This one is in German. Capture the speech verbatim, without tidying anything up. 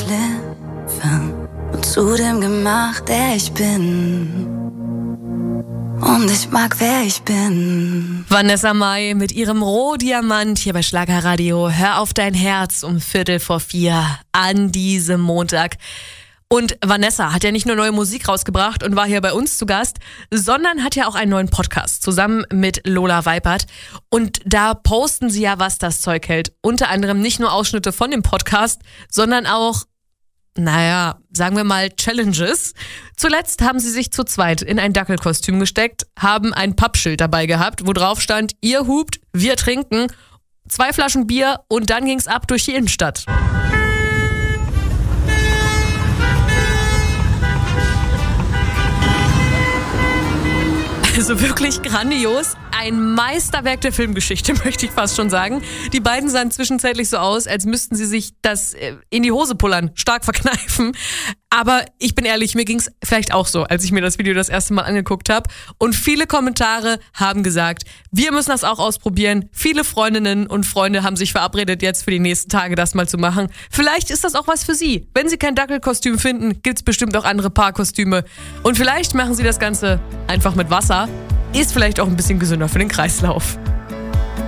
geschliffen und zu dem gemacht, der ich bin. Und ich mag, wer ich bin. Vanessa Mai mit ihrem Rohdiamant hier bei Schlagerradio. Hör auf dein Herz um Viertel vor vier an diesem Montag. Und Vanessa hat ja nicht nur neue Musik rausgebracht und war hier bei uns zu Gast, sondern hat ja auch einen neuen Podcast zusammen mit Lola Weipert. Und da posten sie ja, was das Zeug hält. Unter anderem nicht nur Ausschnitte von dem Podcast, sondern auch, naja, sagen wir mal Challenges. Zuletzt haben sie sich zu zweit in ein Dackelkostüm gesteckt, haben ein Pappschild dabei gehabt, wo drauf stand, ihr hupt, wir trinken, zwei Flaschen Bier und dann ging's ab durch die Innenstadt. Also wirklich grandios. Ein Meisterwerk der Filmgeschichte, möchte ich fast schon sagen. Die beiden sahen zwischenzeitlich so aus, als müssten sie sich das in die Hose pullern, stark verkneifen. Aber ich bin ehrlich, mir ging's vielleicht auch so, als ich mir das Video das erste Mal angeguckt habe. Und viele Kommentare haben gesagt, wir müssen das auch ausprobieren. Viele Freundinnen und Freunde haben sich verabredet, jetzt für die nächsten Tage das mal zu machen. Vielleicht ist das auch was für Sie. Wenn Sie kein Dackelkostüm finden, gibt's bestimmt auch andere Paarkostüme. Und vielleicht machen Sie das Ganze einfach mit Wasser. Ist vielleicht auch ein bisschen gesünder für den Kreislauf.